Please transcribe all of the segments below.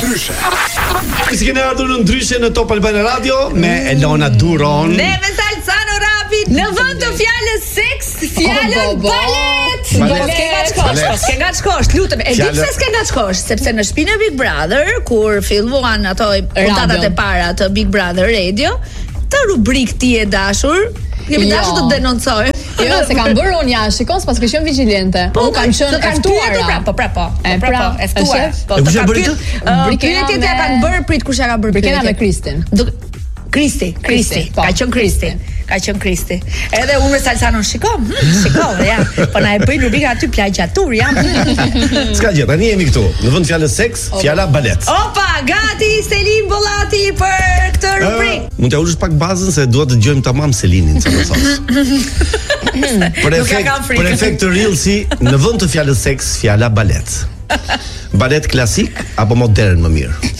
Ndryshe. Si keni ardhur në Ndryshe në Top Albania Radio me Elona Duron. Ne me Salsano Rapi në vend të fjalës seks, fjalën balet. S'ke nga shkosh, lutem. E di pse s'ke nga shkosh, sepse në shtëpinë e Big Brother kur filluan ato puntatat e para të Big Brother Radio, të rubrik ti e dashur, jemi dashur të denoncojmë. Jo, se kam bërë unë jashtë, shikon, s'pas ke qenë vigjilente. Unë kam qenë eftuara. Po, eftuara. Po, kush e bëri këtë? Pyetjet ja kanë bërë, prit kush ja ka bërë pyetjet. Brikena me Kristin. Kristi. Ka qenë Kristi. Edhe unë me Salsano shikoj, ja. Po na e bëjnë rubrika aty plagjatur, ja. S'ka gjë, tani jemi këtu. Në vend fjalës seks, fjala balet. Opa, gati Selin Bollati për këtë rubrikë. Mund t'ja ushësh pak bazën se dua të dëgjojmë tamam Selinin çfarë thos. Për efekt të rrillsi, në vend të fjalës seks, fjala balet. Balet klasik apo modern më mirë?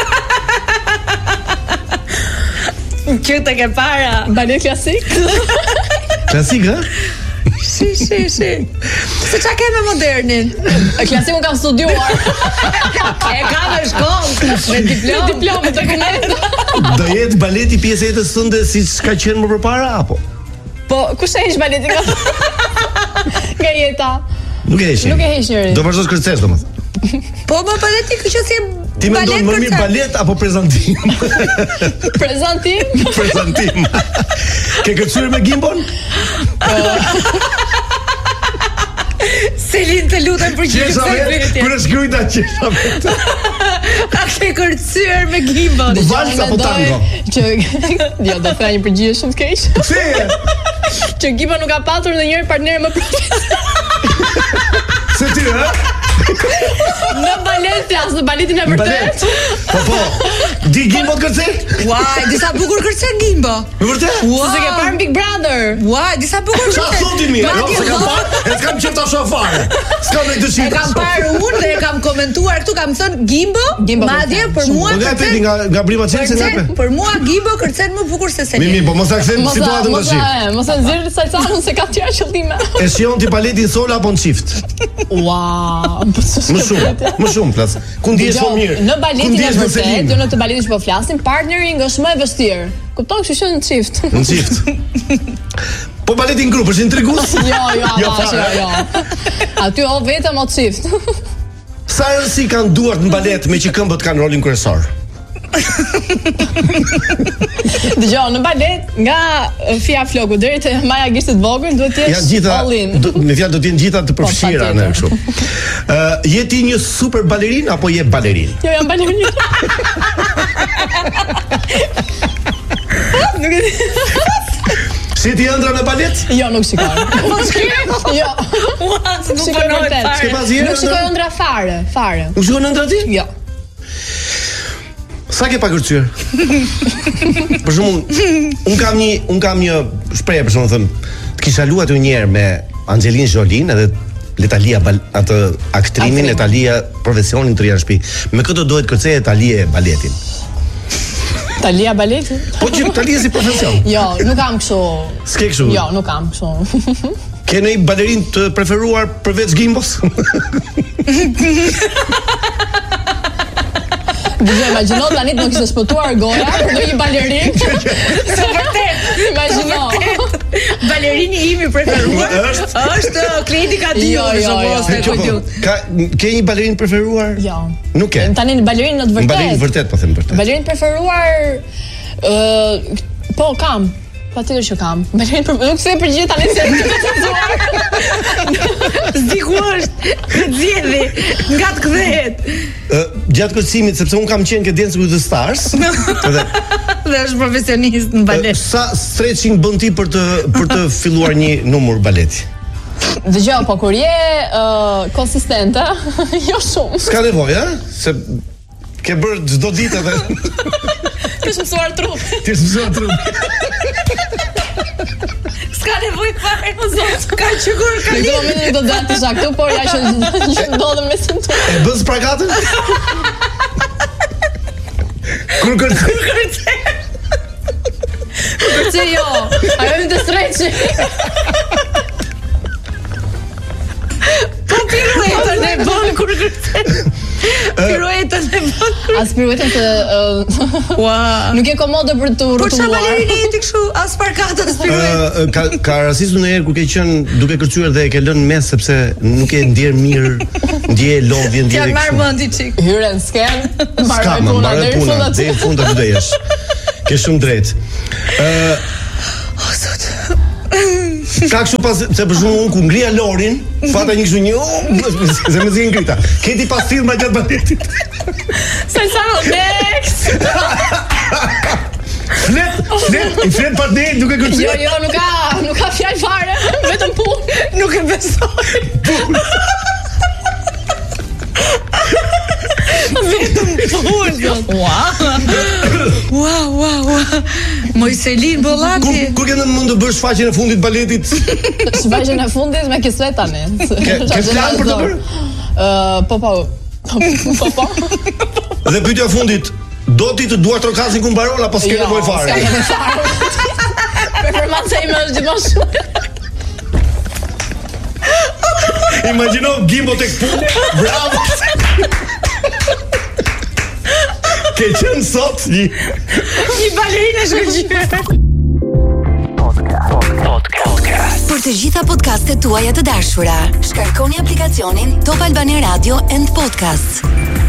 Këtë ke para. Balet klasik? Klasik, ha? Si. Se qa ke me modernin? Klasikun kam studiuar. E ka me shkollë, me diplom, dokument. Do jetë baleti pjesë e jetës tënde siç ka qenë më përpara apo? Po, kush e heq baletin nga jeta? Nuk e heq njëri. Do vazhdosh kërcesh domethënë. Po, baleti që si ti mendon më mirë balet apo prezantim? Prezantim. Ke kërcyer me gimbon? Selin, të lutem përgjigj këtë pyetje. Kur e shkruajta qesha vetë. A ke kërcyer me gimbon? Vals apo tango? Jo, do të thënë një përgjigje shumë të keq. Pse? Që gimbon nuk ka patur ndonjëherë partner më profesional. Se ti, ha? Në balet flas, në baletin e vërtet. Po. Di gimbo kërcej? Uaj, disa bukur kërcen gimbo. Në vërtet? Se ke parë në Big Brother. Uaj, disa bukur kërcen. Qa thotin mirë? Jo, se kam parë, e s'kam qef ta shofare. S'kam me dëshirë. E kam parë unë dhe e kam komentuar këtu, kam thënë gimbo, madje për mua kërcen. Nga brima qenë se ngape? Për mua gimbo kërcen më bukur se Selin. Mi, po mos ta kthem situatën tash. Mos e nxjerr Salsanun se ka tjera qëllime. E shijon ti baletin solo apo në çift? Wow. Më shumë plas. Ku ndihesh më mirë? Në baletin e vërtet, jo në të baletin që po flasim, partnering është më e vështirë. Kupton, kështu që në çift. Në çift. Po baletin grup është intrigues? Jo. Aty o vetëm o çift. Sa rëndësi kanë duart në balet me që këmbët kanë rolin kryesor? Dëgjoj, në balet nga fia floku deri te maja gishtit vogël duhet të jesh all in. Me fjalë do të jenë gjitha të përfshira në kështu. Je ti një super balerin apo je balerin? Jo, jam balerin. Si ti ëndra në balet? Jo, nuk shikoj. Jo. Nuk shikoj fare. Nuk shikoj ëndra fare. Nuk shikoj ëndra ti? Jo. Sa ke pa kërcyer? Për shembull, un kam një shprehje për shembull them, të kisha luajtur një herë me Angelina Jolie edhe Letalia atë aktrimin, Letalia profesionin të shtëpi. Me këtë dohet kërceje Talia baletin. Talia baletin? Po që Talia si profesion. Jo, nuk kam kështu. S'ke kështu? Jo, nuk kam kështu. Ke ndonjë balerin të preferuar përveç gimbos? Dëgjoj, imagjino tani të më kishte shpëtuar goja për ndonjë balerin. Së vërtet. Imagjino. Balerini im i preferuar është Kledi Kadiu. Ke një balerin preferuar? Jo. Nuk ke. Tani në balerin në të vërtet. Balerin vërtet po them vërtet. Balerin preferuar po kam. Patjetër që kam. Nuk se përgjigj tani se s'di ku është. Zgjedhi nga të kthehet. Gjatë kërcimit, sepse un kam qenë ke Dance with the Stars. Dhe është profesionist në balet. Sa stretching bën ti për të filluar një numër baleti? Dëgjoj, po kur je konsistente, jo shumë. S'ka nevojë, ha? Se ke bërë çdo ditë edhe. Ke mësuar trup. S'ka nevojë fare, o zot. Ka qekur ka. Në momentin do dati saktë, por ja që ndodhem me simptome. E bën sprakatën? Kur kërcej? Kërcej jo. Ajo në të streqi. Po piruetën e bën kur kërcej. Piruetën e bën. As piruetën se nuk e komode për të rrotulluar. Po çfarë balerini ti kështu as parkata as piruetë? Ka rastisur ndonjëherë kur ke qenë duke kërcyer dhe e ke lënë mes sepse nuk e ndier mirë, ndje lodhje, ndje. Ja marr mendi çik. Hyren sken, mbaroj puna, deri në fund aty do jesh. Ke shumë drejt. O zot. Ka kështu pas se për shkakun unë ku ngrija Lorin, fata një kështu një, se më zin ngrita. Keti pas filma gjatë baletit. Next. Flet partnerin duke kërcyer. Jo, nuk ka fjalë fare, vetëm punë. Nuk e besoj. Vetëm punë. Wow. Mojselin Bollati. Kur ke mund të bësh shfaqjen e fundit baletit? Shfaqjen e fundit me kiset tani. Ke plan për të bërë? Po. Dhe pyetja e fundit, do ti të duar trokasin ku mbaron apo s'ke nevojë fare? Performanca ime është gjithmonë shumë. Imagjino Gimbo tek punë. Bravo. Ke qenë sot një balerinë shkëlqyer. Për të gjitha podcastet tuaja të dashura, shkarkoni aplikacionin Top Albania Radio and Podcasts.